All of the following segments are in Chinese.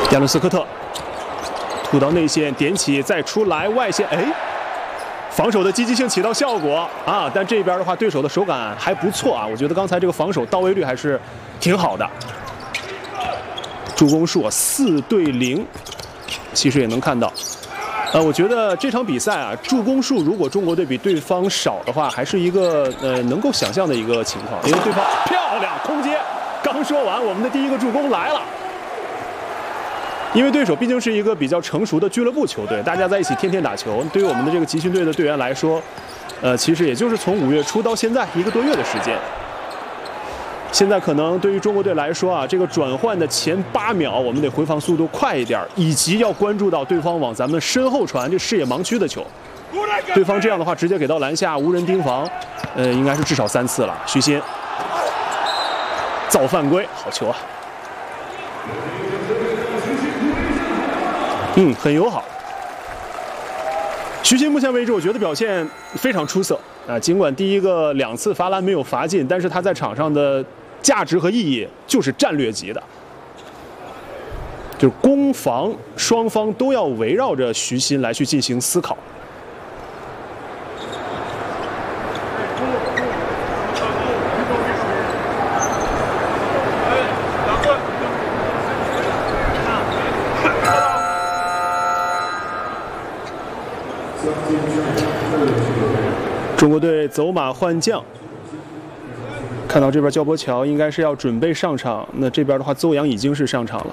亚伦斯科特突到内线，点起再出来外线，哎，防守的积极性起到效果啊！但这边的话，对手的手感还不错啊，我觉得刚才这个防守到位率还是挺好的。助攻数4对0，其实也能看到。我觉得这场比赛啊，助攻数如果中国队比对方少的话，还是一个能够想象的一个情况，因为对方漂亮空接，刚说完我们的第一个助攻来了。因为对手毕竟是一个比较成熟的俱乐部球队，大家在一起天天打球。对于我们的这个集训队的队员来说，其实也就是从5月初到现在1个多月的时间。现在可能对于中国队来说啊，这个转换的前8秒，我们得回防速度快一点，以及要关注到对方往咱们身后传这视野盲区的球。对方这样的话，直接给到篮下无人盯防，应该是至少3次了。徐新造犯规，好球啊！很友好。徐新目前为止，我觉得表现非常出色啊。尽管第一个2次罚篮没有罚进，但是他在场上的价值和意义就是战略级的，就是攻防双方都要围绕着徐新来去进行思考。中国队走马换将，看到这边焦博乔应该是要准备上场，那这边的话邹阳已经是上场了。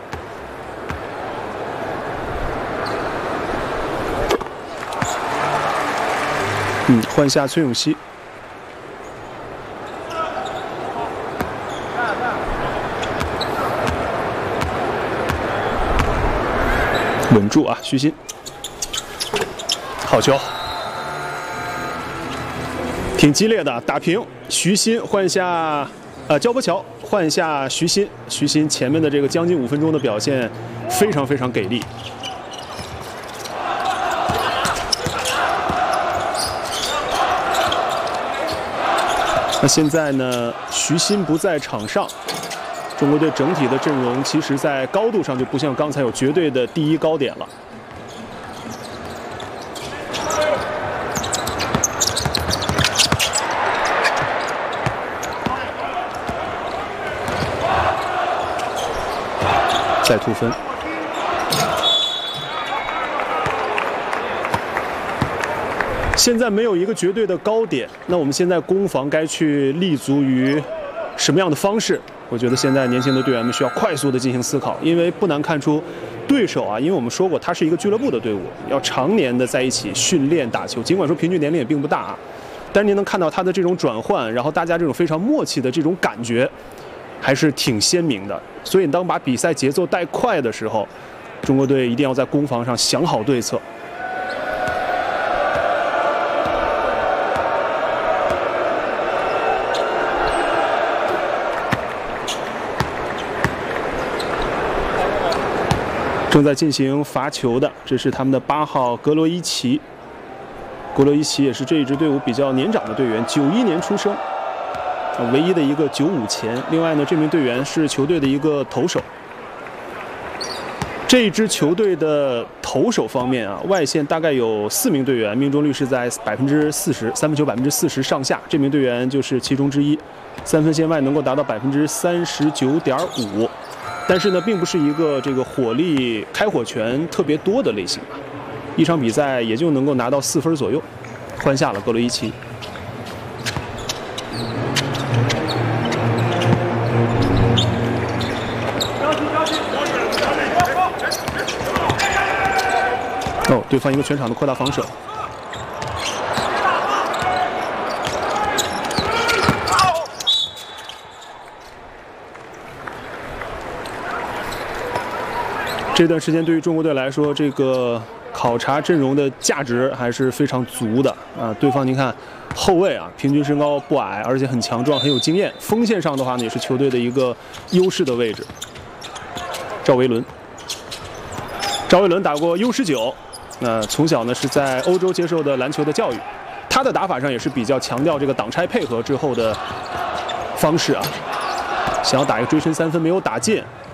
换下崔永熙，稳住啊，徐新，好球。挺激烈的打平，徐新换下，焦博乔换下徐新，徐新前面的这个将近5分钟的表现非常非常给力。那现在呢，徐新不在场上，中国队整体的阵容其实在高度上就不像刚才有绝对的第一高点了。再突分，现在没有一个绝对的高点，那我们现在攻防该去立足于什么样的方式？我觉得现在年轻的队员们需要快速的进行思考，因为不难看出，对手啊，因为我们说过，他是一个俱乐部的队伍，要常年的在一起训练打球，尽管说平均年龄也并不大啊，但是您能看到他的这种转换，然后大家这种非常默契的这种感觉，还是挺鲜明的。所以当把比赛节奏带快的时候，中国队一定要在攻防上想好对策。正在进行罚球的，这是他们的8号格罗伊奇。格罗伊奇也是这一支队伍比较年长的队员，91年出生。唯一的一个95前，另外呢，这名队员是球队的一个投手。这支球队的投手方面啊，外线大概有4名队员，命中率是在40%，三分球40%上下。这名队员就是其中之一，3分线外能够达到39.5%，但是呢，并不是一个这个火力开火权特别多的类型啊，一场比赛也就能够拿到4分左右。换下了格罗伊奇。对方一个全场的扩大防守。这段时间对于中国队来说，这个考察阵容的价值还是非常足的啊。对方您看，后卫啊，平均身高不矮，而且很强壮，很有经验。锋线上的话呢，也是球队的一个优势的位置。赵维伦打过 U19。从小呢是在欧洲接受的篮球的教育，他的打法上也是比较强调这个挡拆配合之后的方式啊。想要打一个追身3分没有打进，